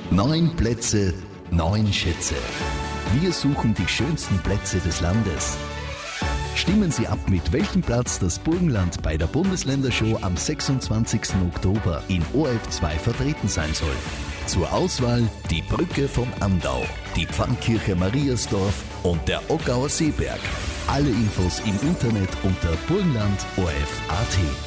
9 Plätze, 9 Schätze. Wir suchen die schönsten Plätze des Landes. Stimmen Sie ab, mit welchem Platz das Burgenland bei der Bundesländershow am 26. Oktober in ORF2 vertreten sein soll. Zur Auswahl die Brücke vom Andau, die Pfarrkirche Mariasdorf und der Ockauer Seeberg. Alle Infos im Internet unter burgenland.orf.at.